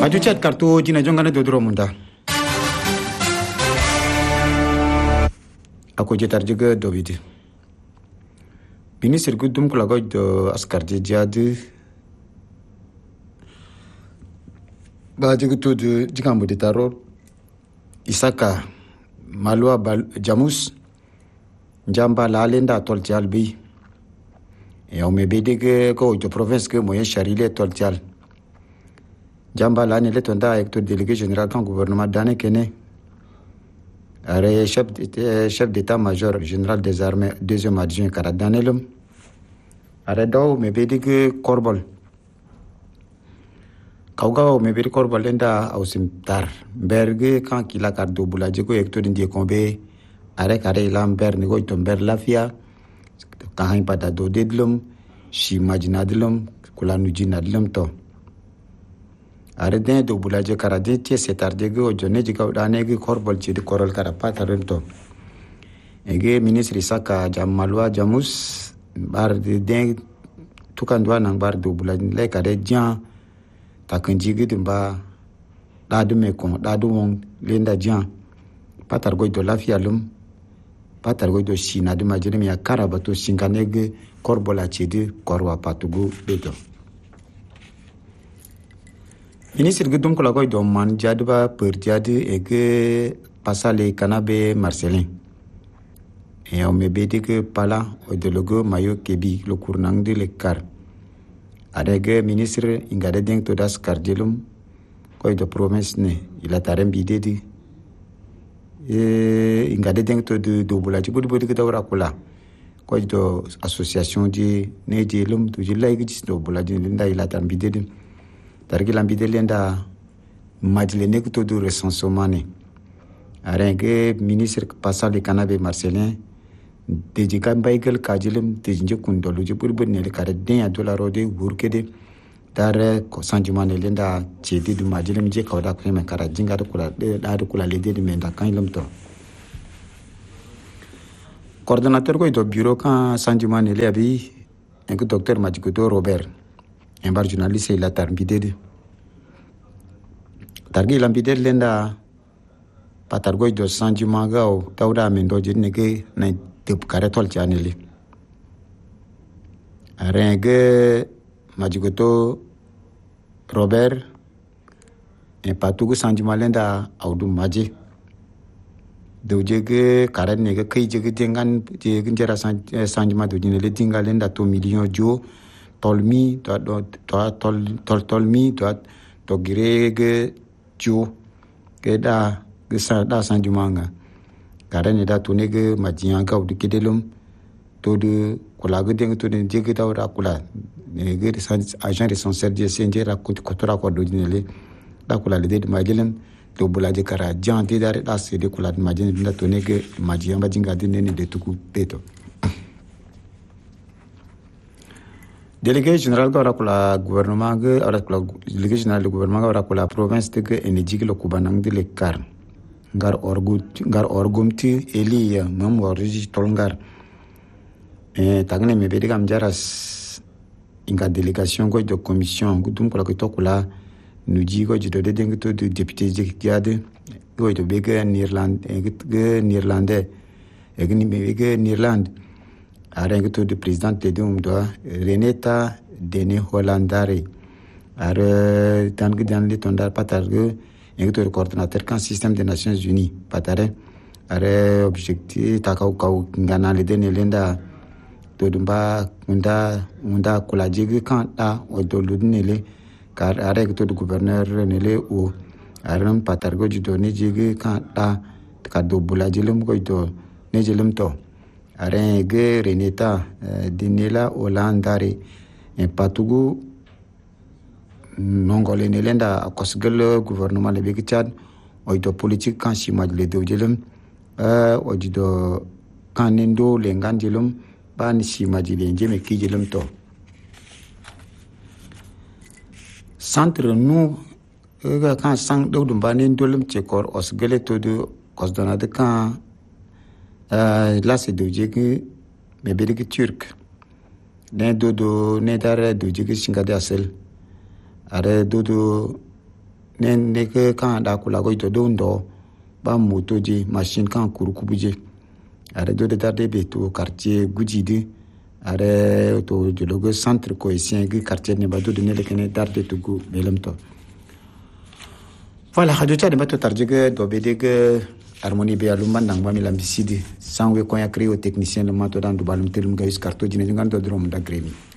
Aju chat kartu jina jongana do munda. Aku jetar juga do vidi. Bini sirgudum kulago do askar jadi ba jigutu de jikambo de taro Isaka Malwa Jamus Njamba Lalenda Toltial bi e o me bede ko de province que moyen charile Toltial Jamba Lani le tonda acteur délégué général kan gouvernement dane kene are chef d'état-major général des armées deuxième adjoint karadanelum are do me bede korbol Kauga me beri korbol lenda au simtar berge kan kila kardo bulaje ko acteur ndie kombe are kare ilam ber ni go tomber lafia kan pada do dedlum shi majinadlum kula nujinadlum to are den do bulaje karade tie setarde go jone jiga dane ge korbol chi de korol karapa tarento ege ministre Isaka Jamalwa Jamus bar de den tukandwa nang bar do bulaje le kare jan takanjigi dimba dadu mekon dadu wong lenda jan patar goy do lafia lum patar goy do sina de majirimi ya karabato singanege korbola chedi korwa patugu beto ministre gudum ko lagoy do man jadba per jadi ege pasale kanabe Marcelin e o mebedi ke pala o de logo mayo kebi lo kurnang de le kar adege ministre ingade deng to das karjelum koy do promesse ne ila tarem bidedi ingade deng to do bulaji budi ke dawra kula koy do association di ne jelum to jilay gis do bulaji nda ila tarem bidedi targi lambide lenda majle ne to do recensement ne arenge ministre passal kanabe Marcelin deji kan baigel kajilim deji kundolu je burbur ne le kare den $1 de burkede tare ko sanjumane lenda chedi du majilim je kawda ko men kara jinga de kula de da de kula le de menda kan lumto coordinateur ko do bureau kan sanjumane le abi en ko docteur Majikuto Robert en bar journaliste la tarbide targi lambide lenda patar go do sanjumanga o tawda men do je ne ke na tip karetol chaneli arenge Majikuto Robert en patugu sanjumalenda audu maji dojege karet ne kai jege dengan je ginjara sanjuma dojine le dingalenda to million jo tolmi tolmi to girege jo keda gesa da sanjumanga karene da to nege majianga audu kedelum to de kulaga deng to de jege tawra kula nege agent responsable de senjera kotora ko dojinele da kula le de majelem to bulaje kara janti dare da se de kula majene da to nege majiamba jinga de nene de tuku peto délégué général ko rakula gouvernement ge rakula délégué général du gouvernement ko rakula province de energie le kubanang de le kar ngar orgumti eli mam warji tolngar tagne me bedi kam jaras inga délégation ko de commission gudum ko ko tokula nuji ko de deng to de député jade ko de bege néerlandais egni bege néerland are to de président de dum do Renata Dene Hollandare are tang dan le tondar patar ge to coordinateur kan système des Nations Unies patare are objectif takau kau ngana le dene lenda to dumba munda kula jigi kan da o do ludnele kar are to de gouverneur nele o aram patar go judo ne jigi kan da ka do bulajilum go do ne jelum to are ge Renata Dinela Hollandare en patugu nongole nelenda akosgel gouvernement le big Tchad o do politique kan si majle do jelum o do kanendo le ngandilum ban si majile njeme ki jelum to centre nous kan sang do dum banen dolum che kor osgele to do kosdona de kan là c'est do jegi me bedik turc ne do ne dare do jegi singade asel are do ne ke kan da kula go to do ba moto je machine kan kuru kubuje are do de darde be to quartier gujide are to jologo centre cohésien gi quartier ne ba do de ne le kene darde to go belem to voilà hadu cha de bato tarjige do be de harmonie be alumban nang ba mi lambisidi sanwe ko ya créer technicien le mato dan do balum telum gayus carto jine ngan do drom da gremi